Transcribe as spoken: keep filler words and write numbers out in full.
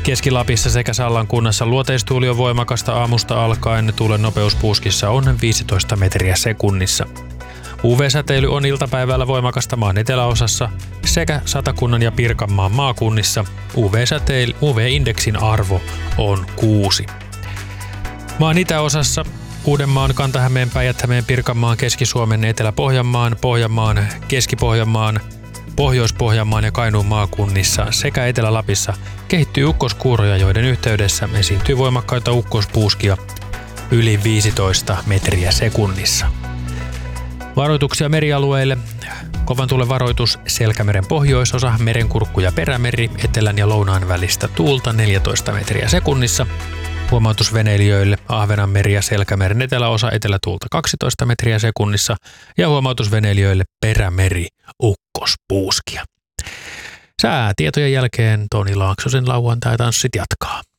Keski-Lapissa sekä Sallan kunnassa luoteistuuli on voimakasta aamusta alkaen. Tuulen nopeus puuskissa on viisitoista metriä sekunnissa. U V-säteily on iltapäivällä voimakasta maan eteläosassa sekä Satakunnan ja Pirkanmaan maakunnissa. U V-säteily, U V-indeksin arvo on kuusi. Maan itäosassa Uudenmaan, Kanta-Hämeen, Päijät-Hämeen, Pirkanmaan, Keski-Suomen, Etelä-Pohjanmaan, Pohjanmaan, Keski-Pohjanmaan, Pohjois-Pohjanmaan ja Kainuun maakunnissa sekä Etelä-Lapissa kehittyy ukkoskuuroja, joiden yhteydessä esiintyy voimakkaita ukkospuuskia yli viisitoista metriä sekunnissa. Varoituksia merialueille. Kovan tuulen varoitus Selkämeren pohjoisosa, Merenkurkku ja Perämeri, etelän ja lounaan välistä tuulta neljätoista metriä sekunnissa. Huomautus veneilijöille Ahvenanmeri ja Selkämeren eteläosa, etelätuulta kaksitoista metriä sekunnissa ja huomautus veneilijöille Perämeri ukkospuuskia. Säätietojen jälkeen Toni Laaksosen lauantai-tanssit jatkaa.